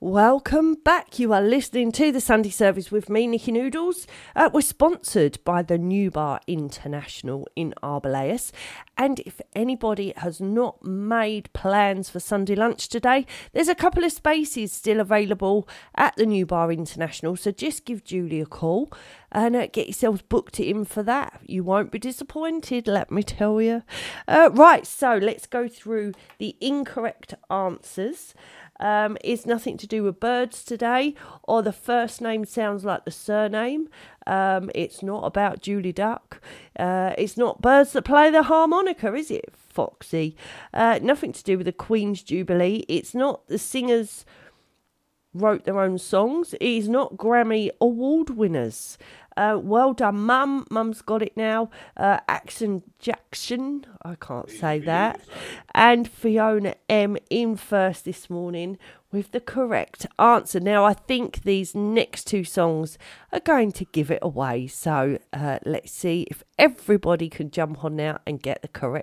Welcome back. You are listening to the Sunday service with me, Nikki Noodles. We're sponsored by the New Bar International in Arboleus. And if anybody has not made plans for Sunday lunch today, there's a couple of spaces still available at the New Bar International. So just give Julie a call and get yourselves booked in for that. You won't be disappointed, let me tell you. Right, so let's go through the incorrect answers. It's nothing to do with birds today, or the first name sounds like the surname. It's not about Julie Duck. It's not birds that play the harmonica, is it, Foxy? Nothing to do with the Queen's Jubilee. It's not the singers wrote their own songs. It's not Grammy Award winners. Well done, Mum. Mum's got it now. Axon Jackson, I can't say that. And Fiona M in first this morning with the correct answer. Now, I think these next two songs are going to give it away. So let's see if everybody can jump on now and get the correct